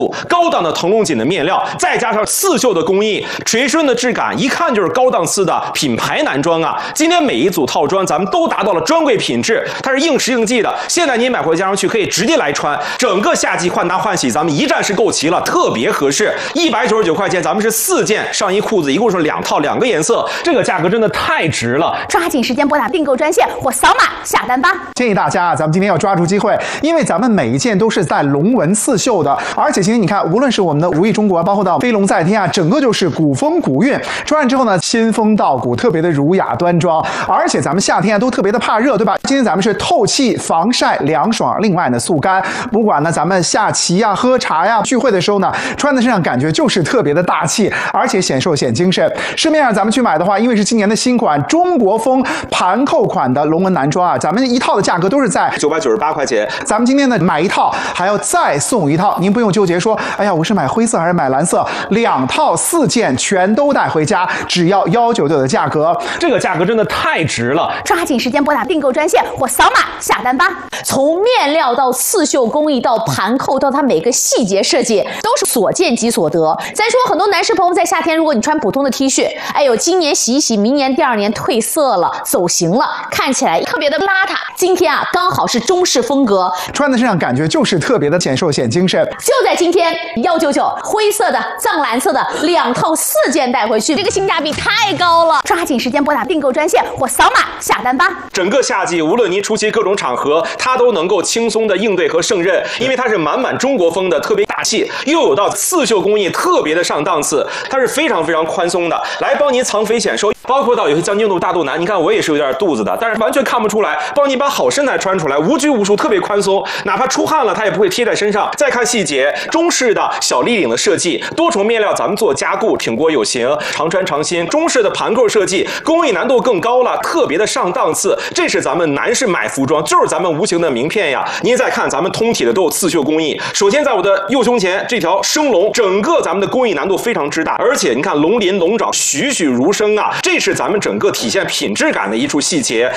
高档的腾龙锦的面料，再加上刺绣的工艺，垂顺的质感，一看就是高档次的品牌男装啊！今天每一组套装咱们都达到了专柜品质，它是应时应季的。现在您买回家上去可以直接来穿，整个夏季换搭换洗咱们一站式购齐了，特别合适。199块钱，咱们是4件上衣裤子，一共是2套2个颜色，这个价格真的太值了！ 抓紧时间拨打订购专线或扫码下单吧！ 建议大家啊，咱们今天要抓住机会，因为咱们每一件都是带龙纹刺绣的，而且今天你看，无论是我们的如意中国，包括到飞龙在天啊，整个就是古风古韵。穿上之后呢，仙风道骨，特别的儒雅端庄。而且咱们夏天啊都特别的怕热，对吧？今天咱们是透气、防晒、凉爽，另外呢速干。不管呢咱们下棋呀、喝茶呀、聚会的时候呢，穿在身上感觉就是特别的大气，而且显瘦显精神。市面上咱们去买的话，因为是今年的新款中国风盘扣款的龙纹男装啊，咱们一套的价格都是在 998块钱。 咱们今天呢买一套还要再送一套，您不用纠结说，哎呀，我是买灰色还是买蓝色，2套4件全都带回家，只要199的价格， 这个价格真的太值了！ 抓紧时间拨打订购专线或扫码下单吧！ 从面料到刺绣工艺到盘扣到它每个细节设计，都是所见即所得。咱说很多男士朋友在夏天，如果你穿普通的 T 恤，哎呦，今年洗一洗，明年第2年褪色了，走形了，看起来特别的邋遢。今天啊，刚好是中式风格， 穿在身上感觉就是特别的显瘦显精神。 就在今天199，灰色的、藏蓝色的2套4件带回去，这个性价比太高了！ 抓紧时间拨打订购专线或扫码下单吧！ 整个夏季，无论您出席各种场合，它都能够轻松的应对和胜任，因为它是满满中国风的，特别大气，又有到刺绣工艺，特别的上档次，它是非常非常宽松的，来帮您藏肥显瘦。包括到有些将军肚、大肚腩，你看我也是有点肚子的，但是完全看不出来，帮你把好身材穿出来，无拘无束，特别宽松，哪怕出汗了，它也不会贴在身上。再看细节，中式的小立领的设计，多重面料咱们做加固，挺过有型，常穿常新。中式的盘扣设计，工艺难度更高了，特别的上档次。这是咱们男士买服装，就是咱们无形的名片呀。您再看，咱们通体的都有刺绣工艺。首先在我的右胸前这条生龙，整个咱们的工艺难度非常之大，而且你看龙鳞龙爪栩栩如生啊，这是咱们整个体现品质感的一处细节。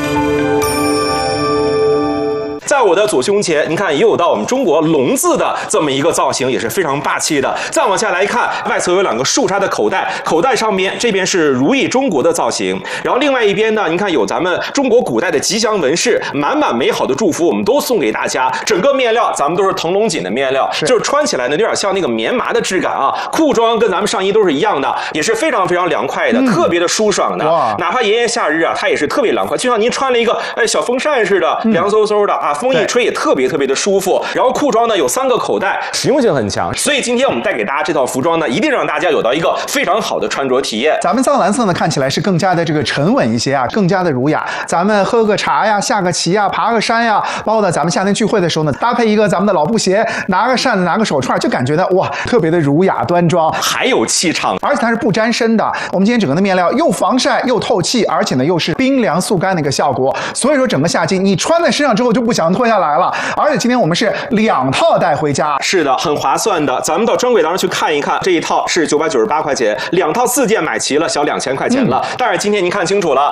在我的左胸前，您看也有到我们中国龙字的这么一个造型，也是非常霸气的。再往下来看，外侧有2个竖插的口袋，口袋上边这边是如意中国的造型，然后另外一边呢，您看有咱们中国古代的吉祥纹饰，满满美好的祝福，我们都送给大家。整个面料咱们都是腾龙锦的面料，就是穿起来呢有点像那个棉麻的质感啊。裤装跟咱们上衣都是一样的，也是非常非常凉快的，特别的舒爽的。哪怕炎炎夏日啊，它也是特别凉快，就像您穿了一个小风扇似的，凉飕飕的啊。风一吹也特别特别的舒服，然后裤装呢有3个口袋，实用性很强，所以今天我们带给大家这套服装呢，一定让大家有到一个非常好的穿着体验。 咱们藏蓝色呢看起来是更加的这个沉稳一些啊，更加的儒雅。咱们喝个茶呀、下个棋呀、爬个山呀，包括呢咱们夏天聚会的时候呢，搭配一个咱们的老布鞋，拿个扇子、拿个手串，就感觉呢哇，特别的儒雅端庄， 还有气场， 而且它是不沾身的。我们今天整个的面料又防晒又透气，而且呢又是冰凉速干的一个效果，所以说整个夏季你穿在身上之后就不想脱下来了。而且今天我们是2套带回家， 是的，很划算的。咱们到专柜当中去看一看，这一套是998块钱，2套4件买齐了，小2000块钱了。但是今天您看清楚了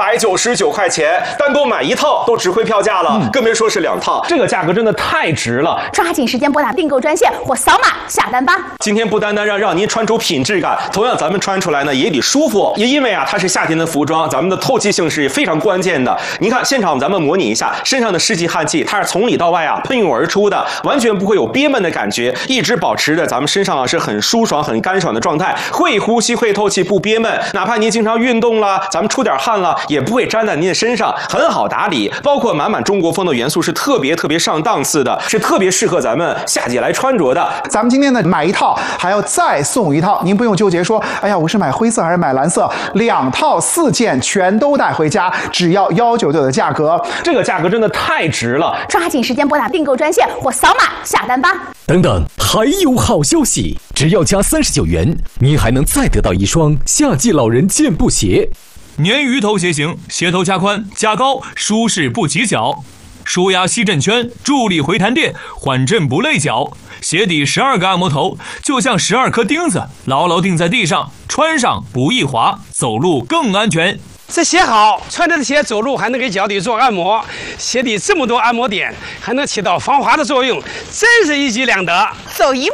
，199块钱，单独买1套都值回票价了，更别说是2套，这个价格真的太值了。 抓紧时间拨打订购专线或扫码下单吧！ 今天不单单让您穿出品质感，同样咱们穿出来呢也得舒服，也因为啊它是夏天的服装，咱们的透气性是非常关键的。您看现场咱们模拟一下，身上的湿气汗气，它是从里到外啊喷涌而出的，完全不会有憋闷的感觉，一直保持着咱们身上啊是很舒爽、很干爽的状态，会呼吸、会透气，不憋闷。哪怕您经常运动了，咱们出点汗了，也不会粘在您的身上，很好打理。包括满满中国风的元素是特别特别上档次的，是特别适合咱们夏季来穿着的。 咱们今天呢买1套还要再送1套，您不用纠结说，哎呀，我是买灰色还是买蓝色，2套4件全都带回家，只要199的价格， 这个价格真的太值了。 抓紧时间拨打订购专线或扫码下单吧！ 等等，还有好消息！只要加39元，您还能再得到1双夏季老人健步鞋。 鲶鱼头鞋型，鞋头加宽加高，舒适不起脚，舒压吸震圈，助力回弹垫，缓震不累脚。鞋底12个按摩头，就像12颗钉子，牢牢钉在地上，穿上不易滑，走路更安全。 这鞋好，穿着的鞋走路还能给脚底做按摩，鞋底这么多按摩点，还能起到防滑的作用，真是一举两得。 走一步